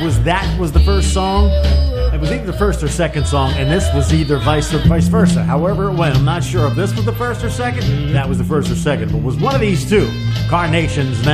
was the first song. It was either the first or second song, and this was either vice versa. However it went, I'm not sure if this was the first or second. That was the first or second, but it was one of these two. Carnations.